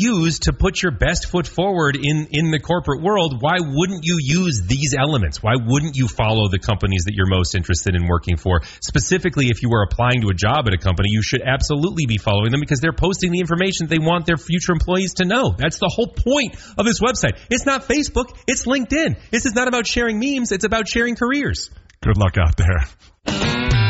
use to put your best foot forward in the corporate world, why wouldn't you use these elements? Why wouldn't you follow the companies that you're most interested in working for? Specifically, if you were applying to a job at a company, you should absolutely be following them because they're posting the information they want their future employees to know. That's the whole point of this website. It's not Facebook, it's LinkedIn. This is not about sharing memes, it's about sharing careers. Good luck out there.